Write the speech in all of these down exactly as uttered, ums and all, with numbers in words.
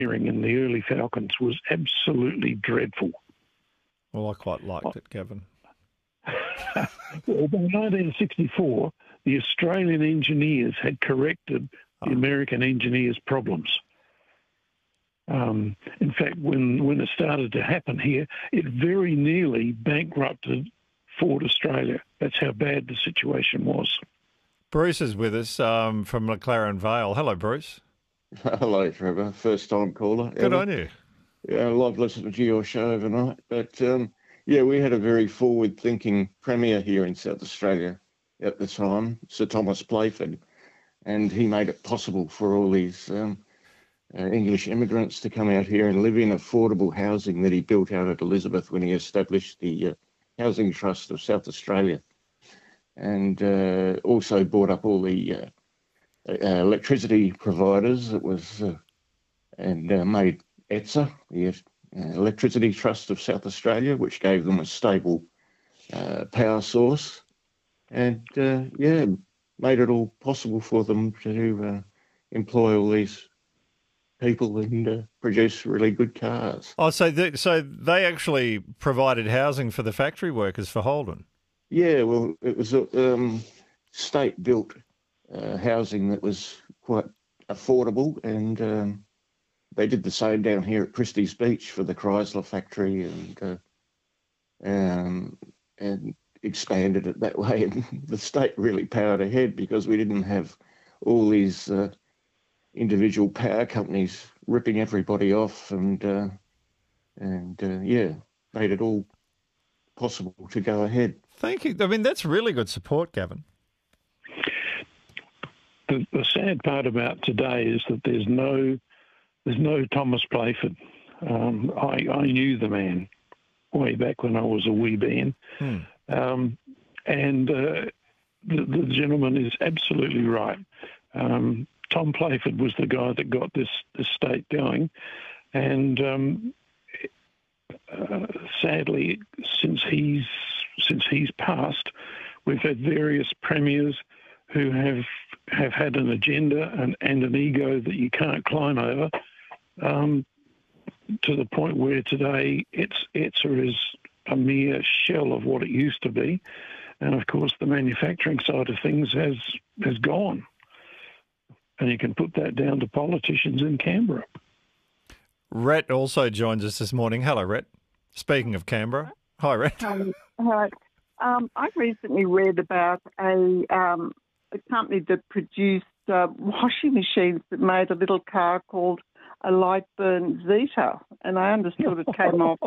engineering in the early Falcons was absolutely dreadful. Well, I quite liked it, Gavin. Well, by nineteen sixty-four, the Australian engineers had corrected the Oh. American engineers' problems. Um, in fact, when, when it started to happen here, it very nearly bankrupted Ford Australia. That's how bad the situation was. Bruce is with us um, from McLaren Vale. Hello, Bruce. Hello, Trevor. First time caller. Good ever. on you. Yeah, I love listening to your show overnight. But um, yeah, we had a very forward-thinking premier here in South Australia at the time, Sir Thomas Playford, and he made it possible for all these um, uh, English immigrants to come out here and live in affordable housing that he built out at Elizabeth when he established the uh, Housing Trust of South Australia, and uh, also brought up all the uh, uh, electricity providers. It was uh, and uh, made E T S A, the uh, Electricity Trust of South Australia, which gave them a stable uh, power source, and uh, yeah, made it all possible for them to uh, employ all these people and uh, produce really good cars. Oh, so they, so they actually provided housing for the factory workers for Holden? Yeah, well, it was a um, state-built uh, housing that was quite affordable, and um, they did the same down here at Christie's Beach for the Chrysler factory, and uh, um, and expanded it that way. And the state really powered ahead because we didn't have all these uh, individual power companies ripping everybody off, and uh, and uh, yeah, made it all possible to go ahead. Thank you. I mean, that's really good support, Gavin. The, the sad part about today is that there's no there's no Thomas Playford. Um, I, I knew the man way back when I was a wee bean. Hmm. Um, and uh, the, the gentleman is absolutely right. Um, Tom Playford was the guy that got this, this state going. And um, uh, sadly, since he's since he's passed, we've had various premiers who have have had an agenda and, and an ego that you can't climb over, um, to the point where today it's E T S A is a mere shell of what it used to be. And of course, the manufacturing side of things has has gone. And you can put that down to politicians in Canberra. Rhett also joins us this morning. Hello, Rhett. Speaking of Canberra. Hi, Rhett. Um, hi. Um, I recently read about a, um, a company that produced uh, washing machines that made a little car called a Lightburn Zeta, and I understood it came off.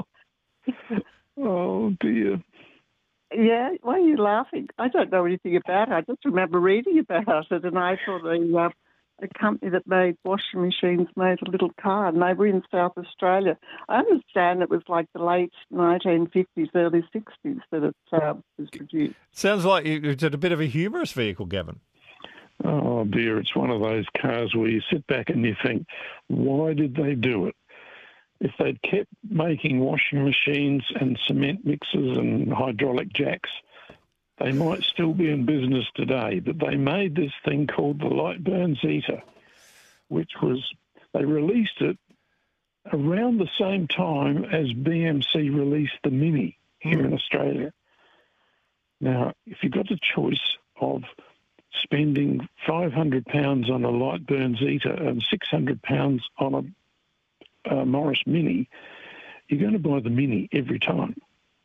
Oh, dear. Yeah, why are you laughing? I don't know anything about it. I just remember reading about it, and I thought a, uh, a company that made washing machines made a little car, and they were in South Australia. I understand it was like the late nineteen fifties, early sixties that it uh, was produced. Sounds like you did a bit of a humorous vehicle, Gavin. Oh, dear, it's one of those cars where you sit back and you think, why did they do it? If they'd kept making washing machines and cement mixers and hydraulic jacks, they might still be in business today. But they made this thing called the Lightburn Zeta, which was, they released it around the same time as B M C released the Mini here mm. in Australia. Now, if you've got the choice of spending five hundred pounds on a Lightburn Zeta and six hundred pounds on a Uh, Morris Mini, you're going to buy the Mini every time.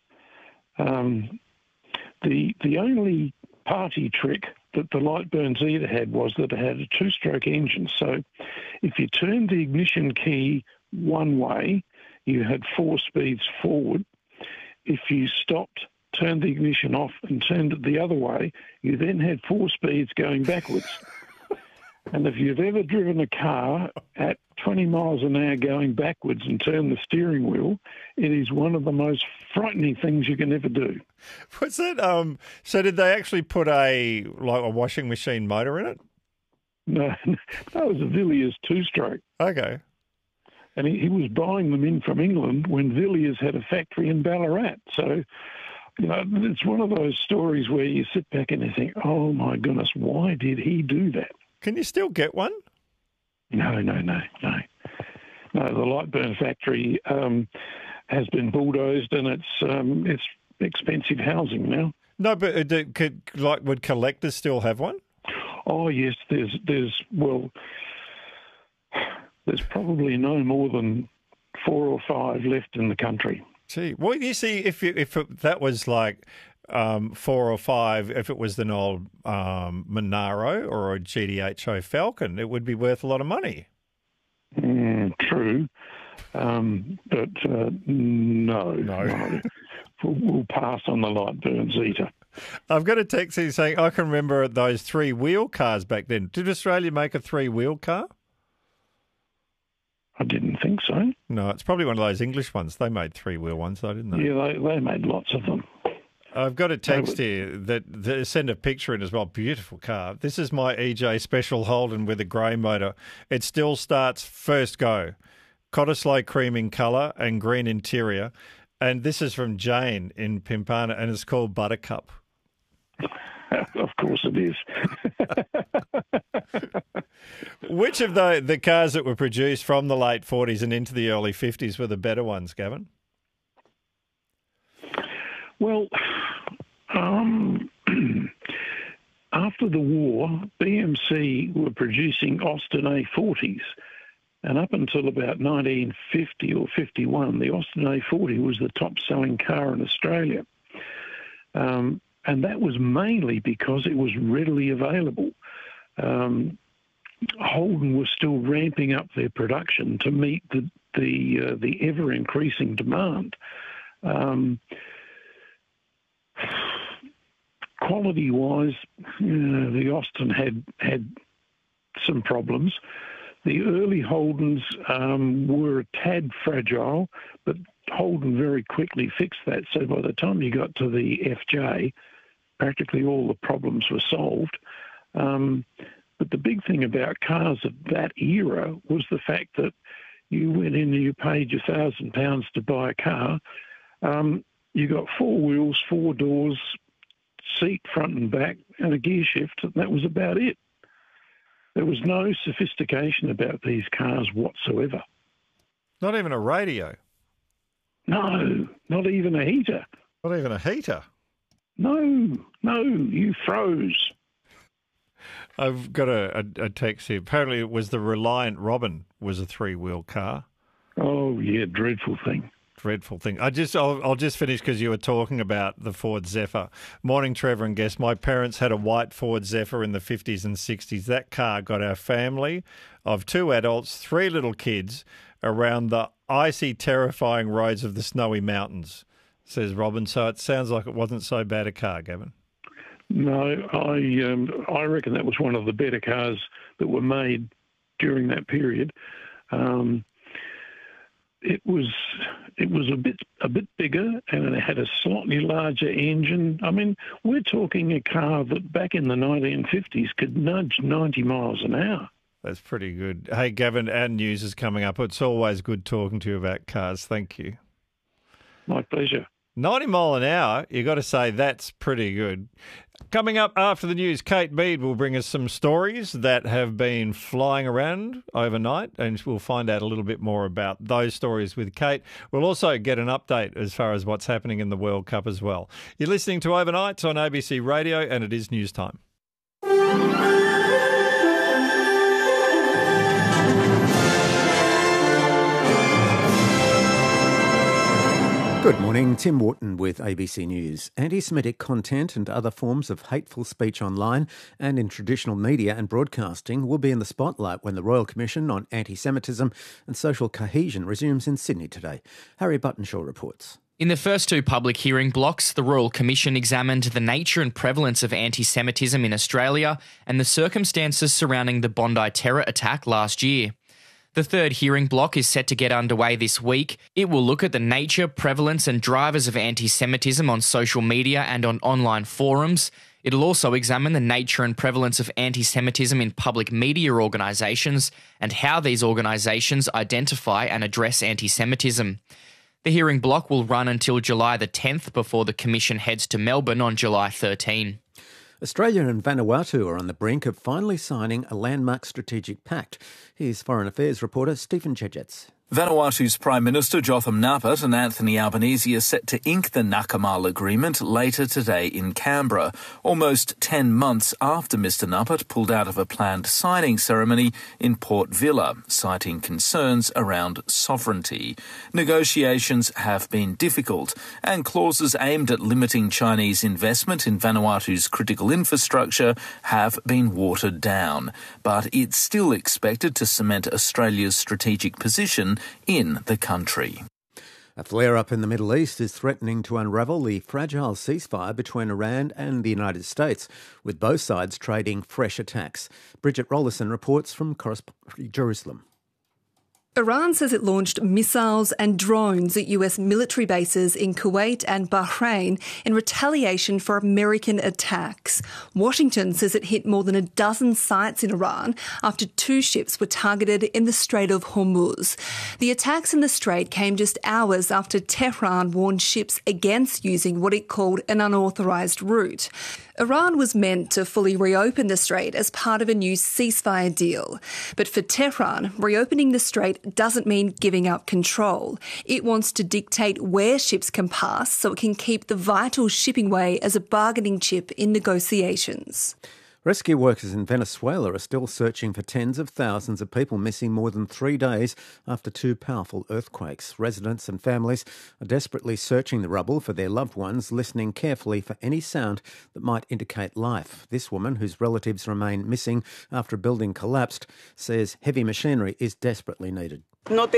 Um, the the only party trick that the Lightburn Zeta had was that it had a two-stroke engine. So if you turned the ignition key one way, you had four speeds forward. If you stopped, turned the ignition off and turned it the other way, you then had four speeds going backwards. And if you've ever driven a car at twenty miles an hour going backwards and turned the steering wheel, it is one of the most frightening things you can ever do. Was that, um, so did they actually put a, like a washing machine motor in it? No, that was a Villiers two-stroke. Okay. And he, he was buying them in from England when Villiers had a factory in Ballarat. So, you know, it's one of those stories where you sit back and you think, oh, my goodness, why did he do that? Can you still get one? No, no, no, no. no, the Lightburn factory um, has been bulldozed, and it's um, it's expensive housing now. No, but uh, do, could, like, would collectors still have one? Oh yes, there's there's well, there's probably no more than four or five left in the country. Gee, well, you see, if you, if it, that was like um, four or five, if it was an old um, Monaro or a G D H O Falcon, it would be worth a lot of money. Mm, true, um, but uh, no, no. no. We'll, we'll pass on the Lightburn Zeta. I've got a text here saying I can remember those three-wheel cars back then. Did Australia make a three-wheel car? I didn't think so. No, it's probably one of those English ones. They made three-wheel ones, though, didn't they? Yeah, they, they made lots of them. I've got a text here that, that send a picture in as well. Beautiful car. This is my E J Special Holden with a grey motor. It still starts first go. Cottesloe cream in colour and green interior. And this is from Jane in Pimpana, and it's called Buttercup. Of course it is. Which of the, the cars that were produced from the late forties and into the early fifties were the better ones, Gavin? Well, um, after the war, B M C were producing Austin A forties. And up until about nineteen fifty or fifty-one, the Austin A forty was the top-selling car in Australia. Um, and that was mainly because it was readily available. Um, Holden was still ramping up their production to meet the the, uh, the ever-increasing demand. Um, quality-wise, you know, the Austin had had some problems. The early Holdens um, were a tad fragile, but Holden very quickly fixed that. So by the time you got to the F J, practically all the problems were solved. Um, but the big thing about cars of that era was the fact that you went in and you paid your thousand pounds to buy a car. Um, you got four wheels, four doors, seat front and back, and a gear shift, and that was about it. There was no sophistication about these cars whatsoever. Not even a radio? No, not even a heater. Not even a heater? No, no, you froze. I've got a, a, a text here. Apparently it was the Reliant Robin was a three-wheel car. Oh, yeah, dreadful thing. Dreadful thing. I just, I'll, I'll just finish because you were talking about the Ford Zephyr. Morning, Trevor and guest. My parents had a white Ford Zephyr in the fifties and sixties. That car got our family of two adults, three little kids around the icy, terrifying roads of the snowy mountains, says Robin. So it sounds like it wasn't so bad a car, Gavin. No, I um, I reckon that was one of the better cars that were made during that period. Um, it was it was a bit a bit bigger, and it had a slightly larger engine. I mean, we're talking a car that back in the nineteen fifties could nudge ninety miles an hour. That's pretty good. Hey, Gavin, our news is coming up. It's always good talking to you about cars. Thank you. My pleasure. ninety mile an hour, you got to say that's pretty good. Coming up after the news, Kate Mead will bring us some stories that have been flying around overnight, and we'll find out a little bit more about those stories with Kate. We'll also get an update as far as what's happening in the World Cup as well. You're listening to Overnights on A B C Radio, and it is news time. Good morning, Tim Wharton with A B C News. Anti-Semitic content and other forms of hateful speech online and in traditional media and broadcasting will be in the spotlight when the Royal Commission on Anti-Semitism and Social Cohesion resumes in Sydney today. Harry Buttonshaw reports. In the first two public hearing blocks, the Royal Commission examined the nature and prevalence of anti-Semitism in Australia and the circumstances surrounding the Bondi terror attack last year. The third hearing block is set to get underway this week. It will look at the nature, prevalence and drivers of anti-Semitism on social media and on online forums. It'll also examine the nature and prevalence of anti-Semitism in public media organisations and how these organisations identify and address anti-Semitism. The hearing block will run until July the tenth before the Commission heads to Melbourne on July thirteenth. Australia and Vanuatu are on the brink of finally signing a landmark strategic pact. Here's Foreign Affairs reporter Stephen Chedgetts. Vanuatu's Prime Minister Jotham Naput and Anthony Albanese are set to ink the Nakamal Agreement later today in Canberra, almost ten months after Mr Naput pulled out of a planned signing ceremony in Port Vila, citing concerns around sovereignty. Negotiations have been difficult, and clauses aimed at limiting Chinese investment in Vanuatu's critical infrastructure have been watered down. But it's still expected to cement Australia's strategic position in the country. A flare-up in the Middle East is threatening to unravel the fragile ceasefire between Iran and the United States, with both sides trading fresh attacks. Bridget Rollerson reports from Jerusalem. Iran says it launched missiles and drones at U S military bases in Kuwait and Bahrain in retaliation for American attacks. Washington says it hit more than a dozen sites in Iran after two ships were targeted in the Strait of Hormuz. The attacks in the Strait came just hours after Tehran warned ships against using what it called an unauthorised route. Iran was meant to fully reopen the Strait as part of a new ceasefire deal. But for Tehran, reopening the Strait doesn't mean giving up control. It wants to dictate where ships can pass so it can keep the vital shipping way as a bargaining chip in negotiations. Rescue workers in Venezuela are still searching for tens of thousands of people missing more than three days after two powerful earthquakes. Residents and families are desperately searching the rubble for their loved ones, listening carefully for any sound that might indicate life. This woman, whose relatives remain missing after a building collapsed, says heavy machinery is desperately needed. We don't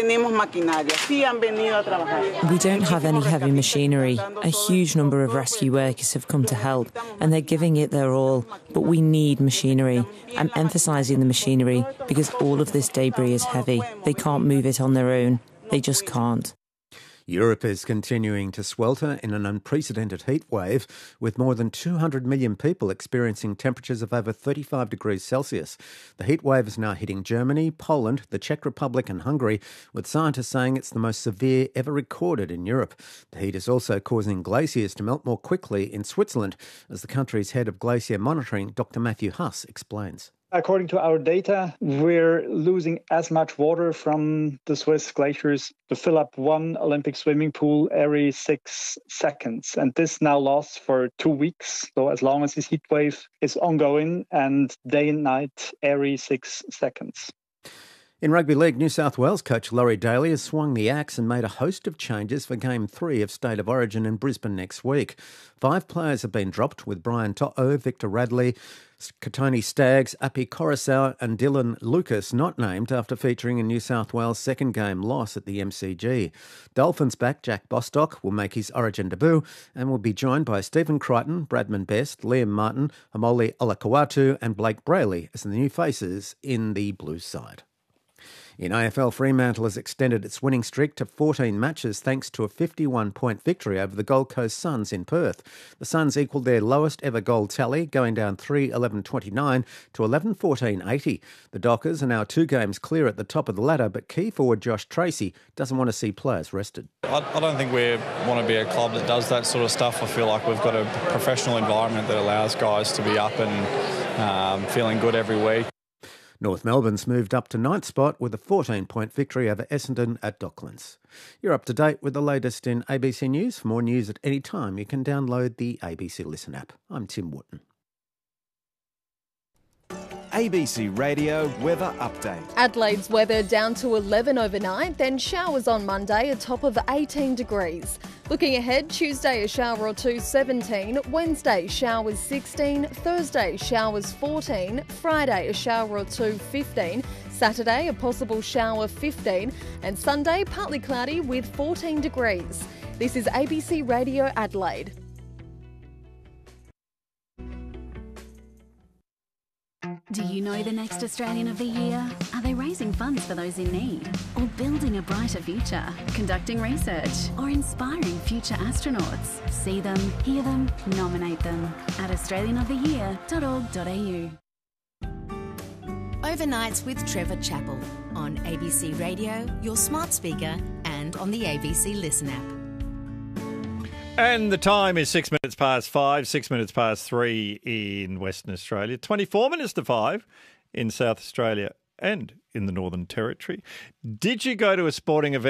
have any heavy machinery. A huge number of rescue workers have come to help, and they're giving it their all. But we need machinery. I'm emphasising the machinery because all of this debris is heavy. They can't move it on their own. They just can't. Europe is continuing to swelter in an unprecedented heat wave, with more than two hundred million people experiencing temperatures of over thirty-five degrees Celsius. The heat wave is now hitting Germany, Poland, the Czech Republic and Hungary, with scientists saying it's the most severe ever recorded in Europe. The heat is also causing glaciers to melt more quickly in Switzerland, as the country's head of glacier monitoring, Doctor Matthew Huss, explains. According to our data, we're losing as much water from the Swiss glaciers to fill up one Olympic swimming pool every six seconds. And this now lasts for two weeks. So as long as this heat wave is ongoing, and day and night every six seconds. In rugby league, New South Wales coach Laurie Daly has swung the axe and made a host of changes for Game three of State of Origin in Brisbane next week. Five players have been dropped, with Brian To'o, Victor Radley, Katoni Staggs, Api Coruscant and Dylan Lucas not named after featuring in New South Wales' second game loss at the M C G. Dolphins back Jack Bostock will make his Origin debut and will be joined by Stephen Crichton, Bradman Best, Liam Martin, Hamoli Olakawatu and Blake Brayley as the new faces in the Blues side. In A F L, Fremantle has extended its winning streak to fourteen matches thanks to a fifty-one point victory over the Gold Coast Suns in Perth. The Suns equalled their lowest ever goal tally, going down three eleven twenty-nine to eleven fourteen eighty. The Dockers are now two games clear at the top of the ladder, but key forward Josh Tracy doesn't want to see players rested. I, I don't think we want to be a club that does that sort of stuff. I feel like we've got a professional environment that allows guys to be up and um, feeling good every week. North Melbourne's moved up to ninth spot with a fourteen point victory over Essendon at Docklands. You're up to date with the latest in A B C News. For more news at any time, you can download the A B C Listen app. I'm Tim Wootton. A B C Radio Weather Update. Adelaide's weather down to eleven overnight, then showers on Monday, a top of eighteen degrees. Looking ahead, Tuesday a shower or two, seventeen. Wednesday showers sixteen. Thursday showers fourteen. Friday a shower or two, fifteen. Saturday a possible shower, fifteen. And Sunday partly cloudy with fourteen degrees. This is A B C Radio Adelaide. Do you know the next Australian of the Year? Are they raising funds for those in need? Or building a brighter future? Conducting research? Or inspiring future astronauts? See them, hear them, nominate them at australian of the year dot org dot a u. Overnights with Trevor Chappell on A B C Radio, your smart speaker, and on the A B C Listen app. And the time is six minutes past five, six minutes past three in Western Australia, twenty-four minutes to five in South Australia and in the Northern Territory. Did you go to a sporting event